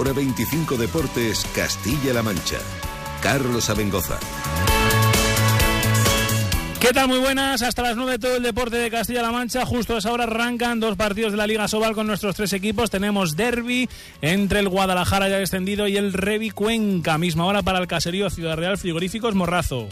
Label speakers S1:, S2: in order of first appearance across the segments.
S1: Hora 25 Deportes, Castilla-La Mancha. Carlos Abengoza.
S2: ¿Qué tal? Muy buenas, hasta las 9 todo el deporte de Castilla-La Mancha. Justo a esa hora arrancan 2 partidos de la Liga Sobal con nuestros 3 equipos. Tenemos derbi entre el Guadalajara ya descendido y el Revi Cuenca. Misma hora para el caserío Ciudad Real Frigoríficos Morrazo.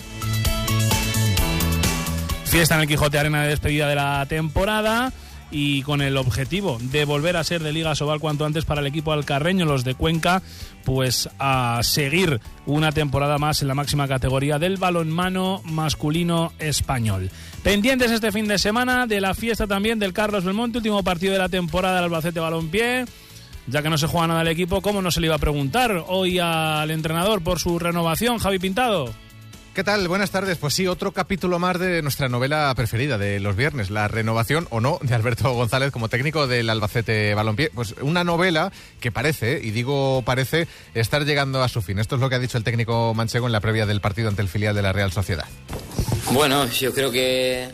S2: Fiesta en el Quijote Arena de despedida de la temporada y con el objetivo de volver a ser de Liga Sobal cuanto antes para el equipo alcarreño, los de Cuenca, pues a seguir una temporada más en la máxima categoría del balonmano masculino español. Pendientes este fin de semana de la fiesta también del Carlos Belmonte, último partido de la temporada del Albacete Balompié. Ya que no se juega nada el equipo, ¿cómo no se le iba a preguntar hoy al entrenador por su renovación, Javi Pintado?
S3: ¿Qué tal? Buenas tardes. Pues sí, otro capítulo más de nuestra novela preferida de los viernes, la renovación o no de Alberto González como técnico del Albacete Balompié. Pues una novela que parece, y digo parece, estar llegando a su fin. Esto es lo que ha dicho el técnico manchego en la previa del partido ante el filial de la Real Sociedad.
S4: Bueno, yo creo que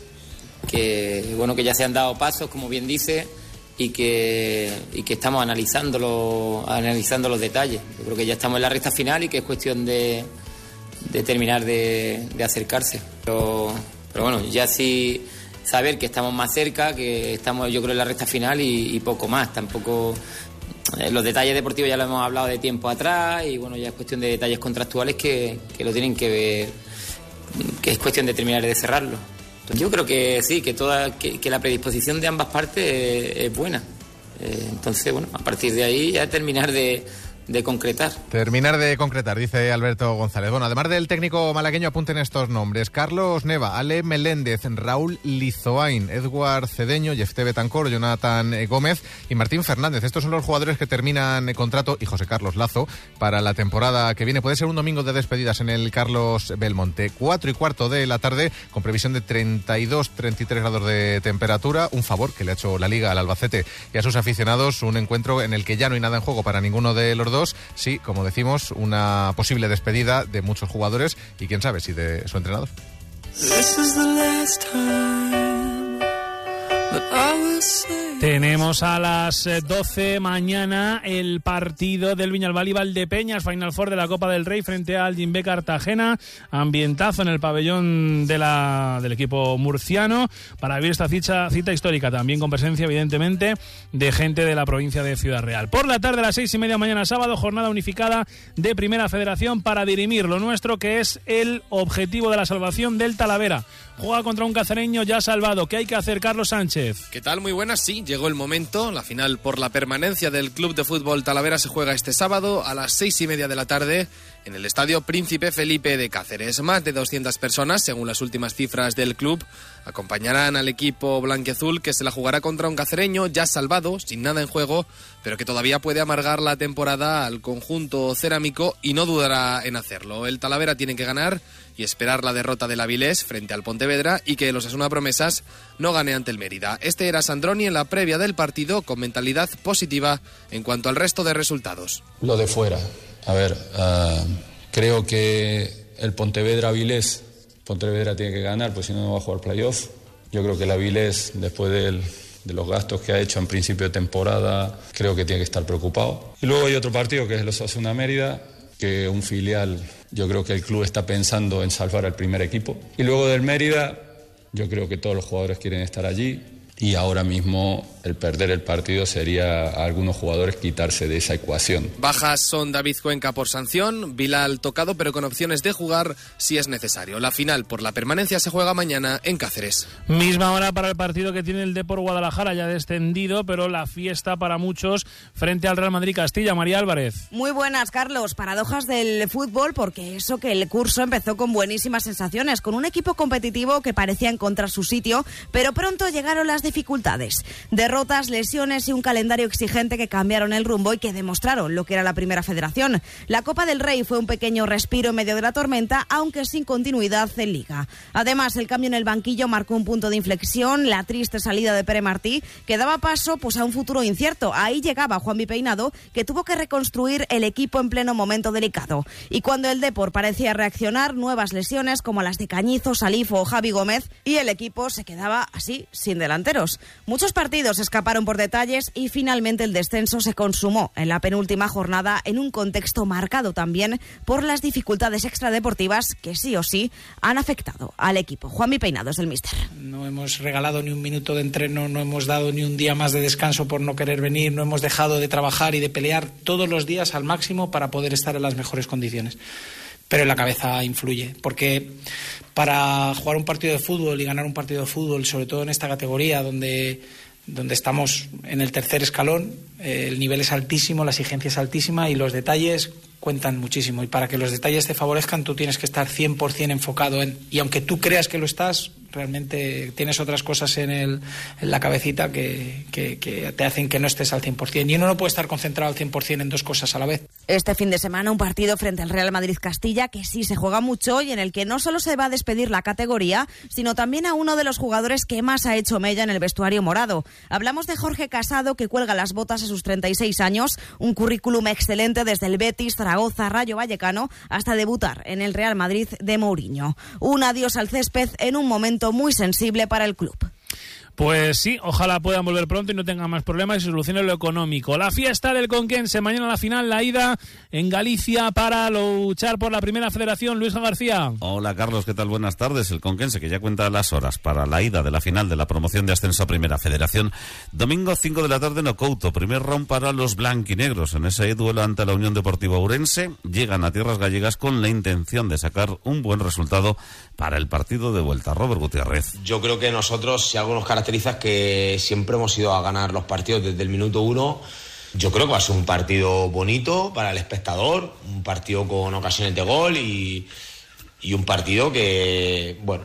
S4: ya se han dado pasos, como bien dice, y que estamos analizando los detalles. Yo creo que ya estamos en la recta final y que es cuestión de terminar de acercarse, pero bueno, ya sí saber que estamos más cerca, que estamos yo creo en la recta final y poco más. Tampoco los detalles deportivos ya lo hemos hablado de tiempo atrás y bueno, ya es cuestión de detalles contractuales que lo tienen que ver, que es cuestión de terminar de cerrarlo. Entonces, yo creo que sí, que la predisposición de ambas partes es buena. Entonces bueno, a partir de ahí ya terminar de concretar. Terminar de concretar, dice Alberto González. Bueno, además del técnico malagueño, apunten estos nombres: Carlos Neva, Ale Meléndez, Raúl Lizoain, Edward Cedeño, Jefté Betancor, Jonathan Gómez y Martín Fernández. Estos son los jugadores que terminan contrato, y José Carlos Lazo, para la temporada que viene. Puede ser un domingo de despedidas en el Carlos Belmonte. 4:15 de la tarde, con previsión de 32-33 grados de temperatura. Un favor que le ha hecho la Liga al Albacete y a sus aficionados. Un encuentro en el que ya no hay nada en juego para ninguno de los dos. Sí, como decimos, una posible despedida de muchos jugadores y quién sabe si de su entrenador.
S2: Tenemos a las 12 mañana el partido del Viñalbal y Valdepeñas, Final Four de la Copa del Rey frente al Jimbe Cartagena. Ambientazo en el pabellón del equipo murciano para vivir esta cita histórica, también con presencia evidentemente de gente de la provincia de Ciudad Real. Por la tarde a las 6:30 mañana sábado, jornada unificada de Primera Federación para dirimir lo nuestro, que es el objetivo de la salvación del Talavera. Juega contra un cacereño ya salvado. ¿Qué hay que hacer, Carlos Sánchez?
S5: ¿Qué tal? Muy buenas. Sí, llegó el momento. La final por la permanencia del Club de Fútbol Talavera se juega este sábado a las 6:30 de la tarde en el Estadio Príncipe Felipe de Cáceres. Más de 200 personas, según las últimas cifras del club, acompañarán al equipo blanquiazul, que se la jugará contra un cacereño ya salvado, sin nada en juego, pero que todavía puede amargar la temporada al conjunto cerámico y no dudará en hacerlo. El Talavera tiene que ganar y esperar la derrota del Avilés frente al Pontevedra y que el Osasuna Promesas no gane ante el Mérida. Este era Sandroni en la previa del partido, con mentalidad positiva en cuanto al resto de resultados.
S6: Lo de fuera. A ver, creo que el Pontevedra-Avilés, Pontevedra tiene que ganar, pues si no, no va a jugar playoff. Yo creo que el Avilés, después de los gastos que ha hecho en principio de temporada, creo que tiene que estar preocupado. Y luego hay otro partido que es el Osasuna Mérida, que un filial, yo creo que el club está pensando en salvar al primer equipo. Y luego del Mérida, yo creo que todos los jugadores quieren estar allí. Y ahora mismo el perder el partido sería a algunos jugadores quitarse de esa ecuación.
S5: Bajas son David Cuenca por sanción, Bilal tocado, pero con opciones de jugar si es necesario. La final por la permanencia se juega mañana en Cáceres.
S2: Misma hora para el partido que tiene el Depor Guadalajara, ya descendido, pero la fiesta para muchos frente al Real Madrid Castilla. María Álvarez.
S7: Muy buenas, Carlos. Paradojas del fútbol, porque eso que el curso empezó con buenísimas sensaciones, con un equipo competitivo que parecía encontrar su sitio, pero pronto llegaron las dificultades. Derrotas, lesiones y un calendario exigente que cambiaron el rumbo y que demostraron lo que era la Primera Federación. La Copa del Rey fue un pequeño respiro en medio de la tormenta, aunque sin continuidad en Liga. Además, el cambio en el banquillo marcó un punto de inflexión, la triste salida de Pere Martí, que daba paso a un futuro incierto. Ahí llegaba Juanmi Peinado, que tuvo que reconstruir el equipo en pleno momento delicado. Y cuando el Depor parecía reaccionar, nuevas lesiones como las de Cañizo, Salif o Javi Gómez, y el equipo se quedaba así, sin delanteros. Muchos partidos se escaparon por detalles y finalmente el descenso se consumó en la penúltima jornada en un contexto marcado también por las dificultades extradeportivas que sí o sí han afectado al equipo. Juanmi Peinados del míster.
S8: No hemos regalado ni un minuto de entreno, no hemos dado ni un día más de descanso por no querer venir, no hemos dejado de trabajar y de pelear todos los días al máximo para poder estar en las mejores condiciones. Pero la cabeza influye, porque para jugar un partido de fútbol y ganar un partido de fútbol, sobre todo en esta categoría donde estamos en el tercer escalón, el nivel es altísimo, la exigencia es altísima y los detalles cuentan muchísimo. Y para que los detalles te favorezcan, tú tienes que estar 100% enfocado y aunque tú creas que lo estás, realmente tienes otras cosas en la cabecita que te hacen que no estés al 100%. Y uno no puede estar concentrado al 100% en dos cosas a la vez.
S7: Este fin de semana un partido frente al Real Madrid Castilla que sí se juega mucho y en el que no solo se va a despedir la categoría, sino también a uno de los jugadores que más ha hecho mella en el vestuario morado. Hablamos de Jorge Casado, que cuelga las botas a sus 36 años, un currículum excelente desde el Betis, Zaragoza, Rayo Vallecano, hasta debutar en el Real Madrid de Mourinho. Un adiós al césped en un momento muy sensible para el club.
S2: Pues sí, ojalá puedan volver pronto y no tengan más problemas y se solucione lo económico. La fiesta del Conquense, mañana la final, la ida en Galicia para luchar por la primera federación. Luis García.
S9: Hola Carlos, ¿qué tal? Buenas tardes. El Conquense que ya cuenta las horas para la ida de la final de la promoción de ascenso a primera federación. Domingo 5 de la tarde en Ocouto, primer round para los blanquinegros. En ese duelo ante la Unión Deportiva Ourense llegan a tierras gallegas con la intención de sacar un buen resultado para el partido de vuelta. Robert Gutiérrez.
S10: Yo creo que nosotros, si algo nos caracteriza, es que siempre hemos ido a ganar los partidos desde el minuto 1. Yo creo que va a ser un partido bonito para el espectador, un partido con ocasiones de gol y un partido que, bueno,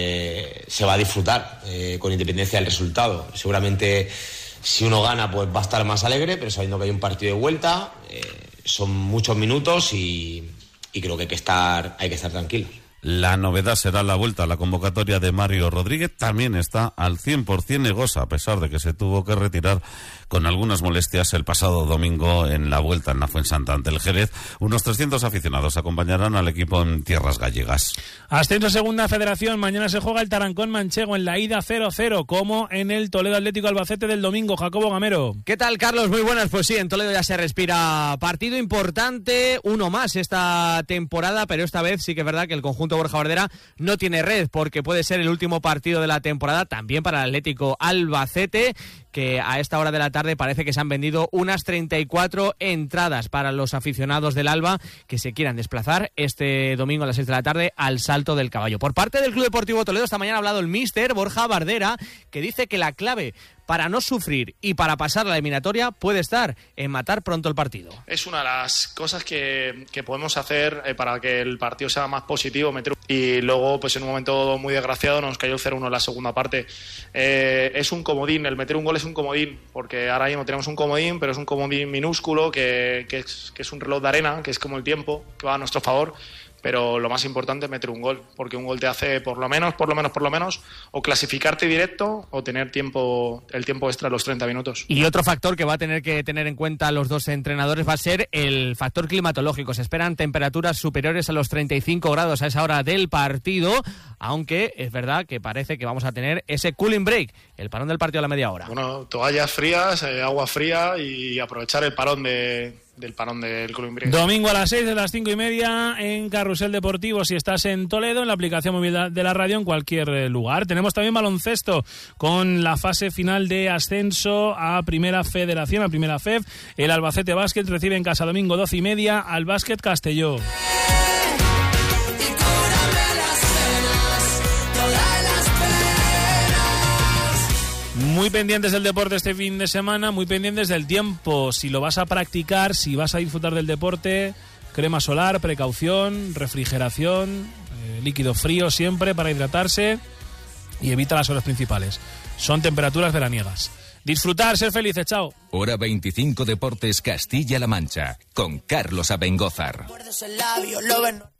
S10: se va a disfrutar con independencia del resultado. Seguramente si uno gana pues va a estar más alegre, pero sabiendo que hay un partido de vuelta, son muchos minutos y creo que hay que estar tranquilos.
S9: La novedad será la vuelta a la convocatoria de Mario Rodríguez. También está al 100% Negosa, a pesar de que se tuvo que retirar con algunas molestias el pasado domingo en la vuelta en la Fuensanta ante el Jerez. Unos 300 aficionados acompañarán al equipo en tierras gallegas.
S2: Ascenso Segunda Federación. Mañana se juega el Tarancón Manchego en la ida 0-0, como en el Toledo Atlético Albacete del domingo. Jacobo Gamero.
S11: ¿Qué tal, Carlos? Muy buenas. Pues sí, en Toledo ya se respira partido importante, uno más esta temporada, pero esta vez sí que es verdad que el conjunto Borja Bardera no tiene red, porque puede ser el último partido de la temporada también para el Atlético Albacete, que a esta hora de la tarde parece que se han vendido unas 34 entradas para los aficionados del Alba que se quieran desplazar este domingo a las 6 de la tarde al Salto del Caballo. Por parte del Club Deportivo Toledo, esta mañana ha hablado el míster Borja Bardera, que dice que la clave para no sufrir y para pasar la eliminatoria puede estar en matar pronto el partido.
S12: Es una de las cosas que podemos hacer para que el partido sea más positivo. Y luego, pues en un momento muy desgraciado, nos cayó el 0-1 en la segunda parte. Es un comodín, el meter un gol es un comodín, porque ahora mismo tenemos un comodín, pero es un comodín minúsculo que es un reloj de arena, que es como el tiempo, que va a nuestro favor. Pero lo más importante es meter un gol, porque un gol te hace por lo menos, o clasificarte directo o tener el tiempo extra de los 30 minutos.
S11: Y otro factor que va a tener que tener en cuenta los dos entrenadores va a ser el factor climatológico. Se esperan temperaturas superiores a los 35 grados a esa hora del partido, aunque es verdad que parece que vamos a tener ese cooling break, el parón del partido a la media hora.
S12: Bueno, toallas frías, agua fría y aprovechar el parón del parón del cooling break.
S2: Domingo a las 6 de las 5:30 en Carrusel Deportivo, si estás en Toledo, en la aplicación móvil de la radio, en cualquier lugar. Tenemos también baloncesto con la fase final de ascenso a Primera Federación, a Primera FEF. El Albacete Básquet recibe en casa domingo 12:30 al Básquet Castelló. Muy pendientes del deporte este fin de semana, muy pendientes del tiempo. Si lo vas a practicar, si vas a disfrutar del deporte, crema solar, precaución, refrigeración, líquido frío siempre para hidratarse y evita las horas principales. Son temperaturas veraniegas. Disfrutar, ser felices, chao.
S1: Hora 25 Deportes Castilla-La Mancha, con Carlos Abengózar.